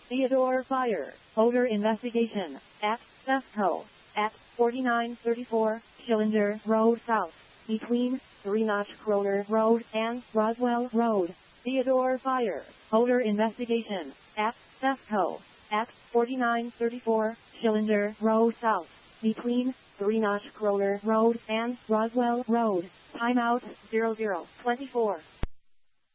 Theodore Fire, odor investigation, at Thefco, at 4934 Schillinger Road South, between 3 Notch Kroner Road and Roswell Road. Theodore Fire, odor investigation, at Thefco, at 4934 Schillinger Road South, between 3 Notch Kroner Road and Roswell Road. Timeout 0024.